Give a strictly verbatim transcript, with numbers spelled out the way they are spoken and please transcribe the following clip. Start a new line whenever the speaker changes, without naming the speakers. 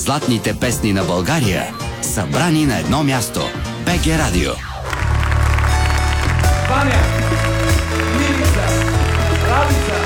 златните песни на България, събрани на едно място. БГ Радио.
Ваня!